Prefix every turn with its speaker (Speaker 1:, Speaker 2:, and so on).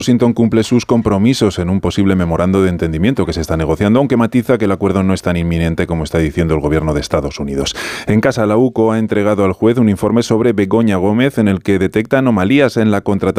Speaker 1: Washington cumple sus compromisos en un posible memorando de entendimiento que se está negociando, aunque matiza que el acuerdo no es tan inminente como está diciendo el gobierno de Estados Unidos. En casa, la UCO ha entregado al juez un informe sobre Begoña Gómez en el que detecta anomalías en la contratación